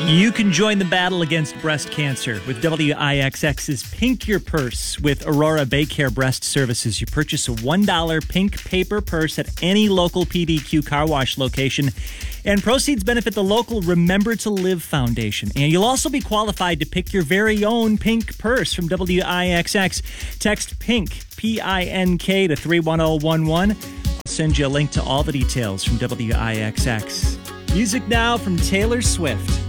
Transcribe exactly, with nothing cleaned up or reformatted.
You can join the battle against breast cancer with W I X X's Pink Your Purse with Aurora Baycare Breast Services. You purchase a one dollar pink paper purse at any local P D Q car wash location, and proceeds benefit the local Remember to Live Foundation. And you'll also be qualified to pick your very own pink purse from W I X X. Text PINK, P I N K, to three one zero one one. I'll send you a link to all the details from W I X X. Music now from Taylor Swift.